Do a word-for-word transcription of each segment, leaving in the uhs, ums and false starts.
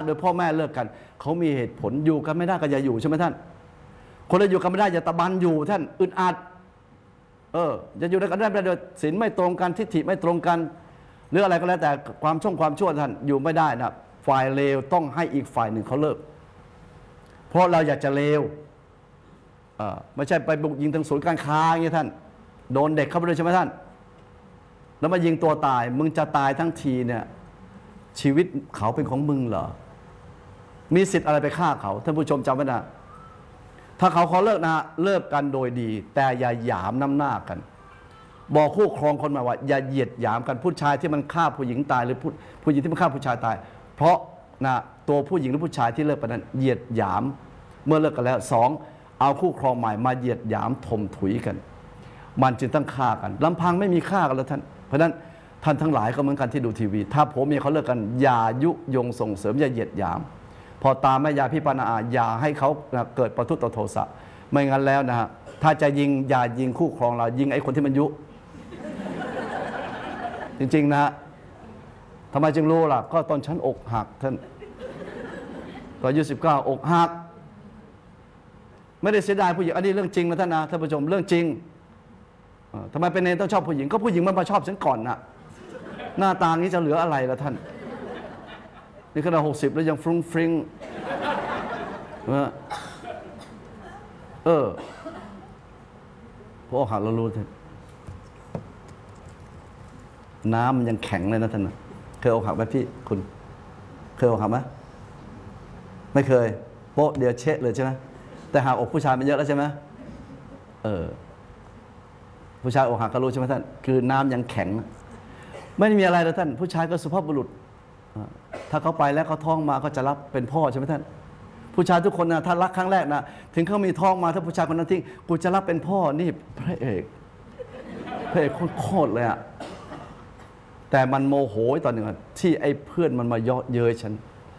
ดยพ่อแม่เลิกกันเขามีเหตุผลอยู่กันไม่ได้ก็อย่าอยู่ใช่ไหมท่านคนเราอยู่กันไม่ได้อย่าตะบันอยู่ท่านอึดอัดเออจะอยู่ด้วยกันได้ไม่ได้โดยศีลไม่ตรงกันทิฏฐิไม่ตรงกันหรืออะไรก็แล้วแต่ความช่องความชั่วท่านอยู่ไม่ได้นะฝ่ายเลวต้องให้อีกฝ่ายหนึ่งเขาเลิกเพราะเราอยากจะเลวไม่ใช่ไปบุกยิงทางศูนย์การค้าอย่างนี้ท่านโดนเด็กเข้าไปด้วยใช่ไหมท่านแล้วมายิงตัวตายมึงจะตายทั้งทีเนี่ยชีวิตเขาเป็นของมึงเหรอมีสิทธิ์อะไรไปฆ่าเขาท่านผู้ชมจำไว้นะถ้าเขาขอเลิกนะเลิกกันโดยดีแต่อย่าหยามน้ำหน้ากันบอกคู่ครองคนมาว่าอย่าเหยียดหยามกันผู้ชายที่มันฆ่าผู้หญิงตายหรือผู้ผู้หญิงที่มันฆ่าผู้ชายตายเพราะนะตัวผู้หญิงหรือผู้ชายที่เลิกไปนั้นเหยียดหยามเมื่อเลิกกันแล้วสองเอาคู่ครองใหม่มาเหยียดหยามถมถุยกันมันจึงต้องฆ่ากันลำพังไม่มีฆ่ากันแล้วท่านเพราะฉะนั้นท่านทั้งหลายก็เหมือนกันที่ดูทีวีถ้าผมมีเขาเลิกกันอย่ายุยงส่งเสริมอย่าเหยียดหยามพอตามแม่ยาพี่ปานาอาอย่าให้เขาเกิดประทุษโทสะไม่งั้นแล้วนะฮะถ้าจะยิงอย่ายิงคู่ครองเรายิงไอ้คนที่มันยุจริงๆนะทำไมจึงรู้ล่ะก็ตอนฉันอกหักท่านตอนอายุสิบเก้าอกหักไม่ได้เสียดายผู้หญิงอันนี้เรื่องจริงนะท่านนะท่านผู้ชมเรื่องจริงทำไมเป็นเนรต้องชอบผู้หญิงก็ผู้หญิงมันมาชอบฉันก่อนน่ะหน้าตานี้จะเหลืออะไรล่ะท่านนี่ขนาดหกสิบแล้วยังฟรุ้งฟริ้งเออพอหักเรารู้ท่านน้ำมันยังแข็งเลยนะท่านนะเคยอกหักไหมพี่คุณเคยอกหักไหมไม่เคยโป๊ะเดียวเชะเลยใช่ไหมแต่หากอกผู้ชายมันเยอะแล้วใช่ไหมเออผู้ชายอกหักก็รู้ใช่ไหมท่านคือน้ำยังแข็งไม่มีอะไรเลยท่านผู้ชายก็สุภาพบุรุษถ้าเขาไปแล้วเขาท้องมาก็จะรับเป็นพ่อใช่ไหมท่านผู้ชายทุกคนนะถ้ารักครั้งแรกนะถึงเขามีท้องมาถ้าผู้ชายคนนั้นทิ้งกูจะรับเป็นพ่อนี่พระเอกพระเอกโคตรเลยอะแต่มันโมโหตอนหนึ่งที่ไอ้เพื่อนมันมาเยาะเย้ยฉัน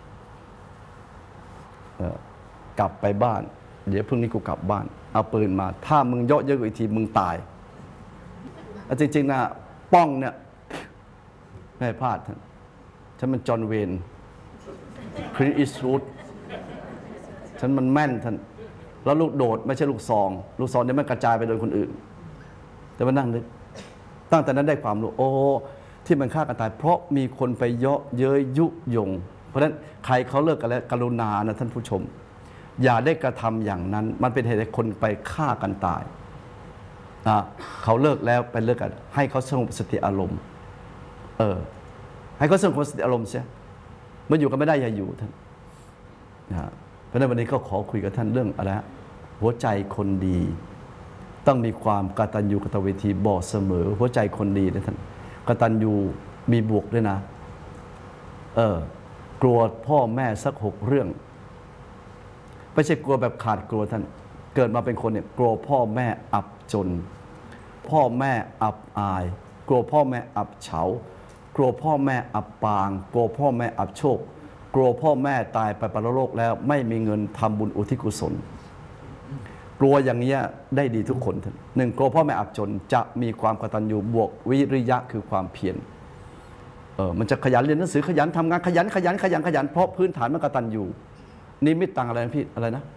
กลับไปบ้านเดี๋ยวพรุ่งนี้กูกลับบ้านเอาปืนมาถ้ามึงเยาะเย้ยกูอีกทีมึงตายจริงๆนะป้องเนี่ยไม่พลาดท่านฉันมันจอห์นเวนคลินต์อีสต์วูดฉันมันแม่นท่านแล้วลูกโดดไม่ใช่ลูกซองลูกซองเนี่ยมันกระจายไปโดยคนอื่นแต่มานั่งนึกตั้งแต่นั้นได้ความรู้โอ้ที่มันฆ่ากันตายเพราะมีคนไปเยาะเย้ยยุยงเพราะฉะนั้นใครเขาเลิกกันแล้วกรุณานะท่านผู้ชมอย่าได้กระทำอย่างนั้นมันเป็นเหตุให้คนไปฆ่ากันตายนะเขาเลิกแล้วไปเลิกกันให้เขาสงบสติอารมณ์เออให้เขาสงบสติอารมณ์เสียเมื่ออยู่กันไม่ได้อย่าอยู่ท่านนะเพราะฉะนั้นวันนี้ก็ขอคุยกับท่านเรื่องอะไรหัวใจคนดีต้องมีความกตัญญูกตเวทีบอกเสมอหัวใจคนดีนะท่านกตัญญูมีบวกด้วยนะเออกลัวพ่อแม่สักหกเรื่องไม่ใช่กลัวแบบขาดกลัวท่านเกิดมาเป็นคนเนี่ยกลัวพ่อแม่อับจนพ่อแม่อับอายกลัวพ่อแม่อับเฉากลัวพ่อแม่อับปางกลัวพ่อแม่อับโชคกลัวพ่อแม่ตายไปปรโลกแล้วไม่มีเงินทำบุญอุทิศกุศลกลัวอย่างนี้ได้ดีทุกคนท่านหนึ่งกลัวพ่อแม่อับจนจะมีความกตัญญูบวกวิริยะคือความเพียรเออมันจะขยันเรียนหนังสือขยันทำงานขยันขยันขยันขยันเพราะพื้นฐานมันกตัญญูนิมิตตังอะไรนะพี่อะไรนะ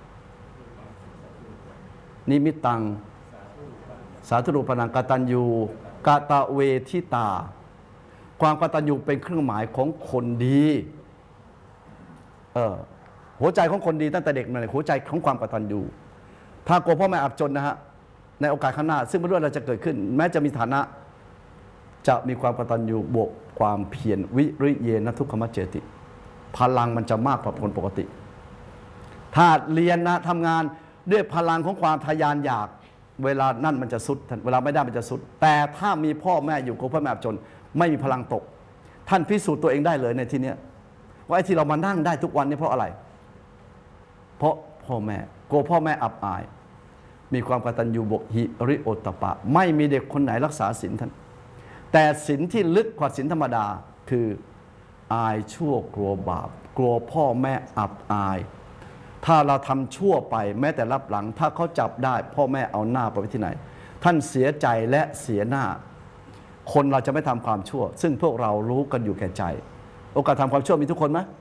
นิมิตตังสาธุรูปนังกตัญญูกตเวทิตาความกตัญญูเป็นเครื่องหมายของคนดีเออหัวใจของคนดีตั้งแต่เด็กนั่นแหละหัวใจของความกตัญญูถ้ากลัวพ่อแม่อับจนนะฮะในโอกาสข้างหน้าซึ่งไม่รู้อะไรจะเกิดขึ้นแม้จะมีฐานะจะมีความกตัญญูบวกความเพียรวิริเยนะทุกขมัจเจติพลังมันจะมากกว่าคนปกติถ้าเรียนนะทำงานด้วยพลังของความทะยานอยากเวลานั่นมันจะสุดเวลาไม่ได้มันจะสุดแต่ถ้ามีพ่อแม่อยู่กับพ่อแม่อับจนไม่มีพลังตกท่านพิสูจน์ตัวเองได้เลยในที่นี้ว่าไอ้ที่เรามานั่งได้ทุกวันนี้เพราะอะไรเพราะพ่อแม่กลัวพ่อแม่อับอายมีความกตัญญูบวกหิริโอตตปะไม่มีเด็กคนไหนรักษาศีลท่านแต่ศีลที่ลึกกว่าศีลธรรมดาคืออายชั่วกลัวบาปกลัวพ่อแม่อับอายถ้าเราทำชั่วไปแม้แต่รับหลังถ้าเขาจับได้พ่อแม่เอาหน้าไปไว้ที่ไหนท่านเสียใจและเสียหน้าคนเราจะไม่ทำความชั่วซึ่งพวกเรารู้กันอยู่แก่ใจโอกาสทำความชั่วมีทุกคนไหม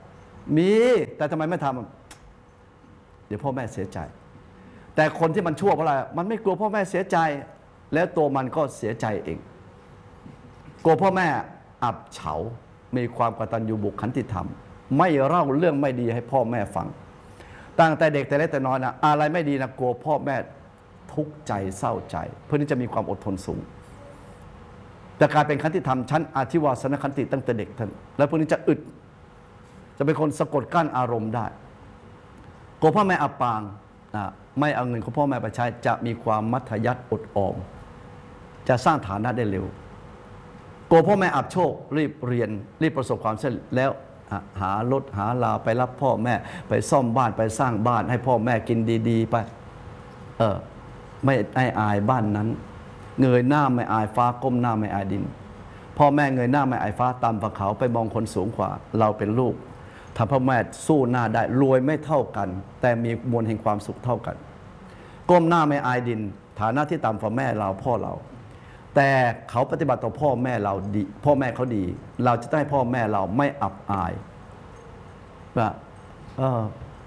มีแต่ทำไมไม่ทำเดี๋ยวพ่อแม่เสียใจแต่คนที่มันชั่วเพราะอะไรมันไม่กลัวพ่อแม่เสียใจแล้วตัวมันก็เสียใจเองกลัวพ่อแม่อับเฉามีความกตัญญูบุคคลที่ธรรมไม่เล่าเรื่องไม่ดีให้พ่อแม่ฟังตั้งแต่เด็กแต่เล็กแต่น้อยนะอะไรไม่ดีนะกลัวพ่อแม่ทุกข์ใจเศร้าใจเพื่อที่จะมีความอดทนสูงแต่การเป็นขันติธรรมชั้นอธิวาสนขันติตั้งแต่เด็กท่านแล้วพวกนี้จะอึดจะเป็นคนสะกดกั้นอารมณ์ได้กลัวพ่อแม่อับปางนะไม่เอาเงินของพ่อแม่ไปใช้จะมีความมัธยัสถ์อดออมจะสร้างฐานะได้เร็วกลัวพ่อแม่อับโชครีบเรียนรีบประสบความสำเร็จแล้วหารถหาลาไปรับพ่อแม่ไปซ่อมบ้านไปสร้างบ้านให้พ่อแม่กินดีๆไปเออไม่ไอ้อายบ้านนั้นเงยหน้าไม่อายฟ้าก้มหน้าไม่อายดินพ่อแม่เงยหน้าไม่อายฟ้าตามภูเขาไปมองคนสูงกว่าเราเป็นลูกถ้าพ่อแม่สู้หน้าได้รวยไม่เท่ากันแต่มีมวลแห่งความสุขเท่ากันก้มหน้าไม่อายดินฐานะที่ต่ำกว่าแม่เราพ่อเราแต่เขาปฏิบัติต่อพ่อแม่เราดีพ่อแม่เขาดีเราจะได้พ่อแม่เราไม่อับอายว่าเออ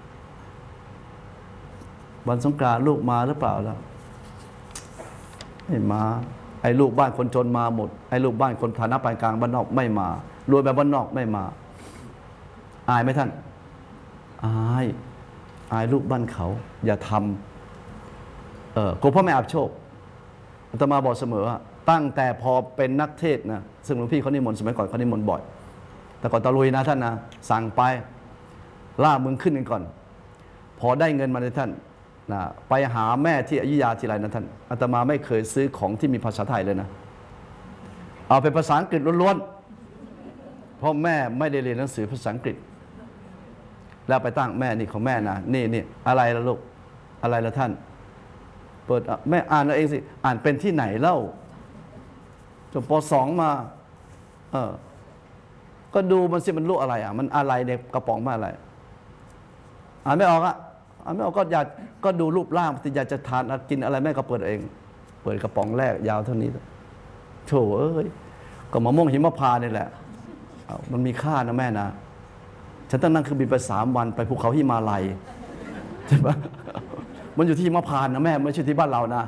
วันสงกรานต์ลูกมาหรือเปล่าล่ะไม่มาไอ้ลูกบ้านคนจนมาหมดไอ้ลูกบ้านคนฐานะปานกลางบ้านนอกไม่มารวยแบบบ้านนอกไม่มาอายไหมท่านอายอายลูกบ้านเขาอย่าทำเออกลัวพ่อแม่อับโชคอาตมาบอกเสมอว่าตั้งแต่พอเป็นนักเทศนะซึ่งหลวงพี่เขานิมนต์สมัยก่อนเขานิมนต์บ่อยแต่ก่อนตะลุยนะท่านนะสั่งไปล่ามึงขึ้นกันก่อนพอได้เงินมาในท่านนะไปหาแม่ที่อยุธยาทีไรนะท่านอาตมาไม่เคยซื้อของที่มีภาษาไทยเลยนะเอาเป็นภาษาอังกฤษล้วนๆเพราะแม่ไม่ได้เรียนหนังสือภาษาอังกฤษแล้วไปตั้งแม่นี่ของแม่นะนี่นี่อะไรล่ะลูกอะไรล่ะท่านเปิดแม่อ่านเอาเองสิอ่านเป็นที่ไหนเล่าจบป.สอง มาเออก็ดูมันสิมันลูกอะไรอ่ะมันอะไรในกระป๋องมาอะไรอ่านไม่ออกอ่ะอ่านไม่ออกก็อยากก็ดูรูปร่างที่อยากจะทานกินอะไรแม่ก็เปิดเองเปิดกระป๋องแรกยาวเท่านี้โถเอ้ยก็มะม่วงหิมพานต์นี่แหละมันมีค่านะแม่นะฉันต้องนั่งเครื่องบินไปสามวันไปภูเขาหิมาลัยใช่ปะมันอยู่ที่หิมพานต์นะแม่ไม่ใช่ที่บ้านเรานะ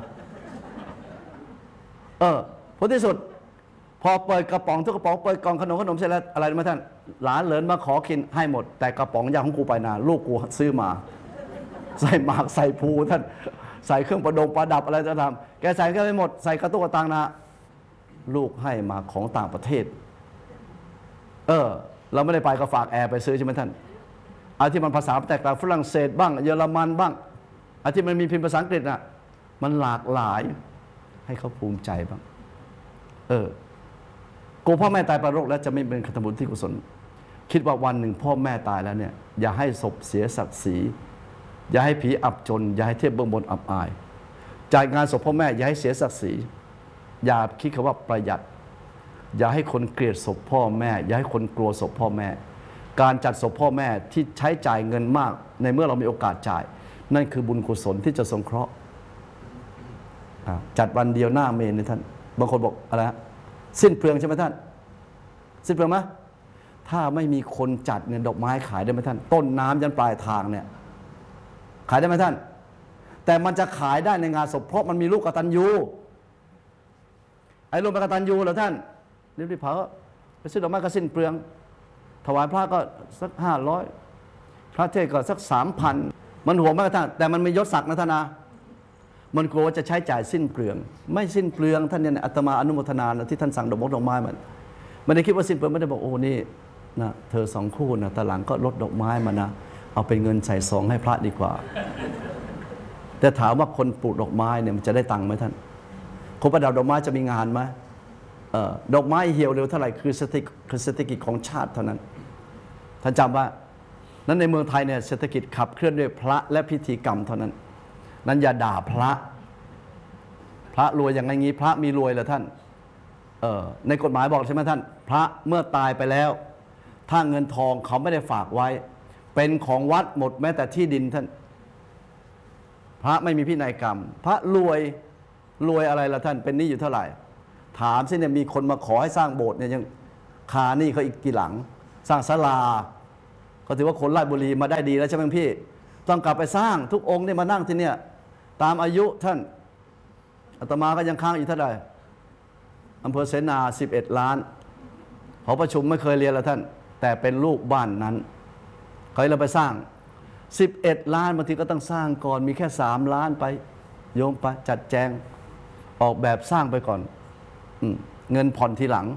เออผลที่สุดพอเปิดกระป๋องทุกกระป๋องเปิดกล่องขนมขนมเสร็จแล้วอะไรรู้ไหมท่านหลานเหลินมาขอกินให้หมดแต่กระป๋องยาของกูไปนาลูกกูซื้อมาใส่หมากใส่ภูท่านใส่เครื่องประดงประดับอะไรจะทำแกใส่ก็ไม่หมดใส่กระตุกกระตังนะลูกให้มาของต่างประเทศเออเราไม่ได้ไปก็ฝากแอร์ไปซื้อใช่ไหมท่านอาที่มันภาษาแตกต่างฝรั่งเศสบ้างเยอรมันบ้างอาที่มันมีพิมพ์ภาษาอังกฤษน่ะมันหลากหลายให้เขาภูมิใจบ้างเออกูพ่อแม่ตายไปโรคแล้วจะไม่เป็นคติบุญที่กุศลคิดว่าวันหนึ่งพ่อแม่ตายแล้วเนี่ยอย่าให้ศพเสียศักดิ์ศรีอย่าให้ผีอับจนอย่าให้เทพเบื้องบนอับอายจ่ายงานศพพ่อแม่อย่าให้เสียศักดิ์ศรีอย่าคิดคำว่าประหยัดอย่าให้คนเกลียดศพพ่อแม่อย่าให้คนกลัวศพพ่อแม่การจัดศพพ่อแม่ที่ใช้จ่ายเงินมากในเมื่อเรามีโอกาสจ่ายนั่นคือบุญกุศลที่จะสงเคราะห์จัดวันเดียวหน้าเมนนี่ท่านบางคนบอกอะไรฮะสิ้นเปลืองใช่ไหมท่านสิ้นเปลืองไหมถ้าไม่มีคนจัดเนี่ยดอกไม้ขายได้ไหมท่านต้นน้ำยันปลายทางเนี่ยขายได้ไหมท่านแต่มันจะขายได้ในงานศพเพราะมันมีลูกกตัญญูไอ้ลูกกตัญญูเหรอท่านรีบไปเผาไปซื้อดอกไม้ก็สิ้นเปลืองถวายพระก็สักห้าร้อยพระเทศก็สักสามพันมันห่วงมากท่านแต่มันมียศศักดิ์นะท่านนะมันกลัวว่าจะใช้จ่ายสิ้นเปลืองไม่สิ้นเปลืองท่านเนี่ยอาตมาอนุโมทนาที่ท่านสั่งดอกมกดอกไม้มันไม่ได้คิดว่าสิ้นเปลืองไม่ได้บอกโอ้นี่นะเธอสองคู่นะแต่หลังก็ลดดอกไม้มานะเอาเป็นเงินใส่ซองให้พระดีกว่าแต่ถามว่าคนปลูกดอกไม้เนี่ยมันจะได้ตังค์ไหมท่านคนประดับดอกไม้จะมีงานไหมเออดอกไม้เหี่ยวเร็วเท่าไหร่คือเศรษฐกิจคือเศรษฐกิจของชาติเท่านั้นท่านจำว่านั้นในเมืองไทยเนี่ยเศรษฐกิจขับเคลื่อนด้วยพระและพิธีกรรมเท่านั้นนั้นอย่าด่าพระพระรวยอย่างไงงี้พระมีรวยเหรอท่านเออในกฎหมายบอกใช่ไหมท่านพระเมื่อตายไปแล้วถ้าเงินทองเขาไม่ได้ฝากไว้เป็นของวัดหมดแม้แต่ที่ดินท่านพระไม่มีพินัยกรรมพระรวยรวยอะไรล่ะท่านเป็นหนี้อยู่เท่าไหร่ถามสิเนี่ยมีคนมาขอให้สร้างโบสถ์เนี่ยยังคาหนี้เขาอีกกี่หลังสร้างศาลาก็ถือว่าคนราชบุรีมาได้ดีแล้วใช่ไหมพี่ต้องกลับไปสร้างทุกองค์เนี่ยมานั่งที่เนี่ยตามอายุท่านอาตมาก็ยังค้างอีกเท่าไหร่อำเภอเสนาสิบเอ็ดล้านหอประชุมไม่เคยเรียนแล้วท่านแต่เป็นลูกบ้านนั้นเคยเราไปสร้างสิบเอ็ดล้านบางทีก็ต้องสร้างก่อนมีแค่สามล้านไปโยมไปจัดแจงออกแบบสร้างไปก่อนเงินผ่อนทีหลัง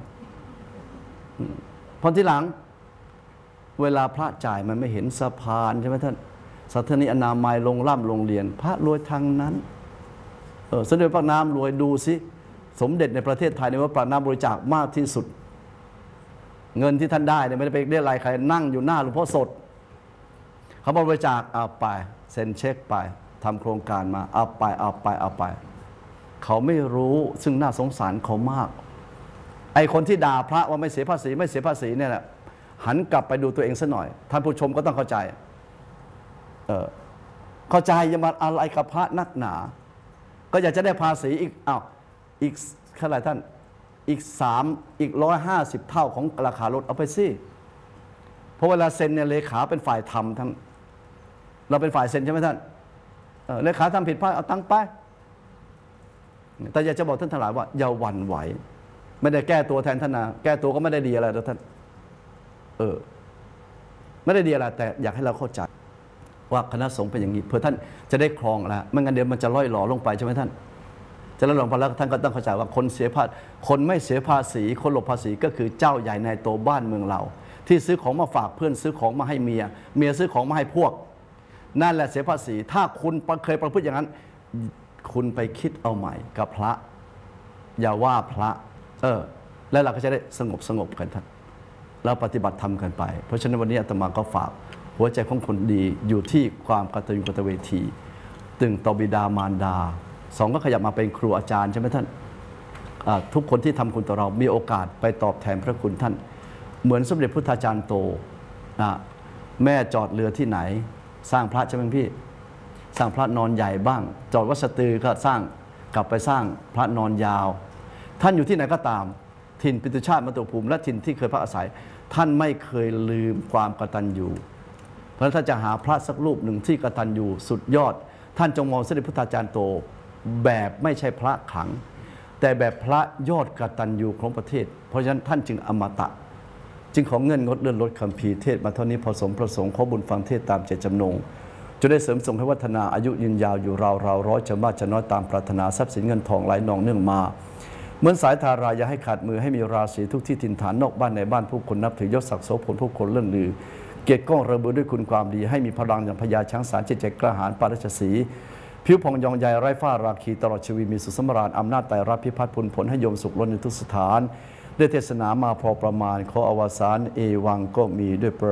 ผ่อนทีหลังเวลาพระจ่ายมันไม่เห็นสะพานใช่ไหมท่านสถานีอนามัยลงร่ำโรงเรียนพระรวยทางนั้นเออสมเด็จพระนามรวยดูสิสมเด็จในประเทศไทยในว่าพระนามบริจาคมากที่สุดเงินที่ท่านได้เนี่ยไม่ได้ไปเรียกรายใครนั่งอยู่หน้าหลวงพ่อสดเขาบริจาคเอาไปเซ็นเช็คไปทำโครงการมาเอาไปเอาไปเอาไปเขาไม่รู้ซึ่งน่าสงสารเขามากไอคนที่ด่าพระว่าไม่เสียภาษีไม่เสียภาษีเนี่ยแหละหันกลับไปดูตัวเองซะหน่อยท่านผู้ชมก็ต้องเข้าใจเออเข้าใจอย่ามาอะไรกับพระนักหนาก็อยากจะได้ภาษีอีกอ้าวอีกเท่าไหร่ท่านอีกสามอีกร้อยห้าสิบเท่าของราคารถเอาไปสิเพราะเวลาเซ็นเนี่ยเลขาเป็นฝ่ายทำท่านเราเป็นฝ่ายเซ็นใช่ไหมท่านเลขาทำผิดพลาดเอาตังค์ไปแต่อยากจะบอกท่านทั้งหลายว่าอย่าหวั่นไหวไม่ได้แก้ตัวแทนท่านนะแก้ตัวก็ไม่ได้ดีอะไรแล้วท่านเออไม่ได้ดีอะไรแต่อยากให้เราเข้าใจว่าคณะสงฆ์เป็นอย่างนี้เพื่อท่านจะได้ครองแล้วไม่งั้นเดี๋ยวมันจะล่อยหล่อลงไปใช่ไหมท่านจะล่อยหล่อไปแล้วท่านก็ต้องเข้าใจว่าคนเสียภาษีคนไม่เสียภาษีคนหลบภาษีก็คือเจ้าใหญ่ในโตบ้านเมืองเราที่ซื้อของมาฝากเพื่อนซื้อของมาให้เมียเมียซื้อของมาให้พวกนั่นแหละเสียภาษีถ้าคุณเคยประพฤติอย่างนั้นคุณไปคิดเอาใหม่กับพระอย่าว่าพระเออแล้วเราก็จะได้สงบสงบกันท่านแล้วปฏิบัติธรรมกันไปเพราะฉะนั้นวันนี้อาตมาก็ฝากหัวใจของคนดีอยู่ที่ความกตัญญูกตเวทีตึงต่อบิดามารดาสองก็ขยับมาเป็นครูอาจารย์ใช่ไหมท่านทุกคนที่ทำคุณต่อเรามีโอกาสไปตอบแทนพระคุณท่านเหมือนสมเด็จพุทธาจารย์โตนะแม่จอดเรือที่ไหนสร้างพระใช่ไหมพี่สร้างพระนอนใหญ่บ้างจอดวัดสตือก็สร้างกลับไปสร้างพระนอนยาวท่านอยู่ที่ไหนก็ตามถิ่นปิตุชาติมาตุภูมิและถิ่นที่เคยพักอาศัยท่านไม่เคยลืมความกตัญญูเพราะถ้าจะหาพระสักรูปหนึ่งที่กตัญญูสุดยอดท่านจงมองสมเด็จพุทธาจารย์โตแบบไม่ใช่พระขังแต่แบบพระยอดกตัญญูของประเทศเพราะฉะนั้นท่านจึงอมตะจึงของเงินงดเลื่อนลดคัมภีร์เทศมาเท่านี้พอสมประสงค์ขอบุญฟังเทศตามเจตจำนงจะได้เสริมส่งให้วัฒนาอายุยืนยาวอยู่ราวเราร้อยจะมากจะน้อยตามปรารถนาทรัพย์สินเงินทองไหลนองเนื่องมาเหมือนสายทาราอย่าให้ขาดมือให้มีราศีทุกที่ถิ่นฐานนอกบ้านในบ้านผู้คนนับถือยศศักดิ์โสพลผู้คนเลื่อนลือเกียรติก้องระเบิดด้วยคุณความดีให้มีพลังอย่างพญาช้างสารจิตใจกล้าหาญปาราชสีผิวผ่องยองใยไร้ฝ้าราคีตลอดชีวิตมีสุขสมราญอำนาจไตรรับพิพัฒน์ผลผลให้โยมสุขล้นในทุกสถานได้เทศนามาพอประมาณขออวสานเอวังก็มีด้วย